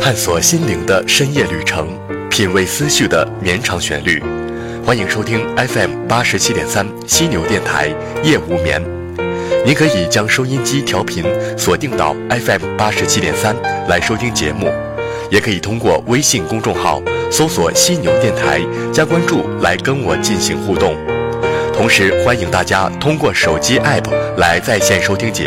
探索心灵的深夜旅程，品味思绪的绵长旋律。欢迎收听 FM87.3犀牛电台夜无眠。您可以将收音机调频锁定到 FM87.3来收听节目，也可以通过微信公众号搜索犀牛电台加关注来跟我进行互动。同时欢迎大家通过手机 APP 来在线收听节目。